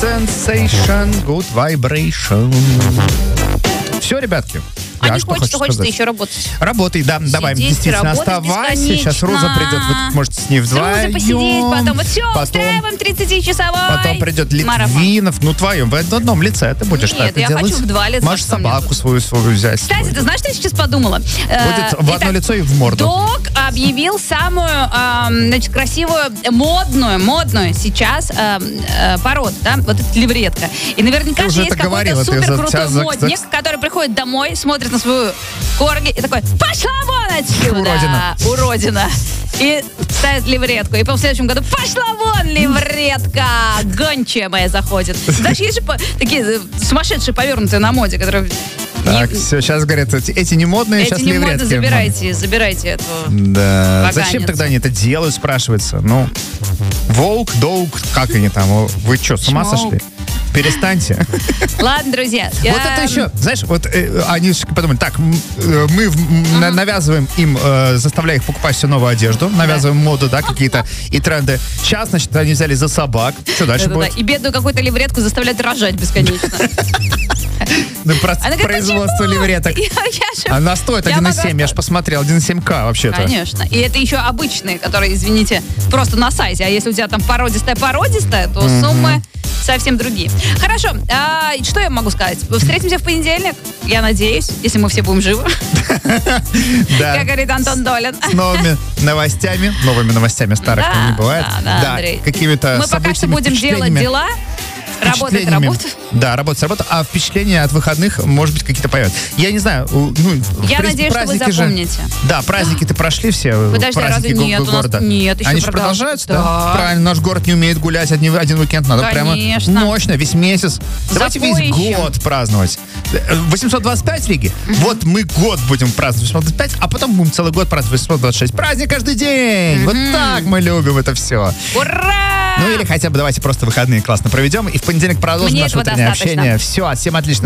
sensation, good vibration. Все, ребятки. А не хочется еще работать. Работай, да, давай, действительно, оставайся. Сейчас Роза придет, вы можете с ней вдвоем. Роза посидеть, потом вот все, устраиваем 30-часовой. Потом придет Литвинов, ну твоем, в одном лице ты будешь так делать. Нет, я хочу в два лица. Можешь собаку свою взять. Кстати, ты знаешь, что я сейчас подумала? Будет в одно лицо и в морду. Док объявил самую, значит, красивую, модную сейчас породу, да, вот эта левретка. И наверняка же есть какой-то супер крутой модник, который приходит домой, смотрит на свою корги и такой: пошла вон отсюда, уродина. И ставит левретку. И потом в следующем году: пошла вон, левретка, гончая моя заходит. Даже есть же такие сумасшедшие, повернутые на моде, которые... Так, все, сейчас говорят, эти не модные, сейчас левретки. Эти не модные, забирайте эту. Да. Зачем тогда они это делают, спрашивается? Ну, волк, долг, как они там? Вы что, с ума сошли? Перестаньте. Ладно, друзья. Вот это еще, знаешь, вот они подумали: так, мы навязываем им, заставляя их покупать все новую одежду, навязываем моду, да, какие-то и тренды. Сейчас, значит, они взяли за собак. Что дальше будет? И бедную какую-то левретку заставляют рожать бесконечно. Производство левреток. Она стоит 1,7, я же посмотрел, 1,7К вообще-то. Конечно. И это еще обычные, которые, извините, просто на сайте. А если у тебя там породистая, то суммы совсем другие. Хорошо, что я могу сказать? Встретимся в понедельник, я надеюсь, если мы все будем живы. Как говорит Антон Долин. С новыми новостями, старых не бывает. Да, Андрей. Какими-то мы пока что будем делать дела. Работать. Да, работать. А впечатления от выходных, может быть, какие-то появятся. Я не знаю. Я надеюсь, что вы запомните. Да, праздники-то прошли все. Подожди, праздники города. Нет, еще они же продолжаются, да? Правильно, наш город не умеет гулять один уикенд. Надо прямо мощно, весь месяц. Давайте весь год праздновать. 825 в Риге. Вот мы год будем праздновать 825, а потом будем целый год праздновать 826. Праздник каждый день. Вот так мы любим это все. Ура! Ну или хотя бы давайте просто выходные классно проведем. И в понедельник продолжим наше утреннее общение. Все, всем отлично.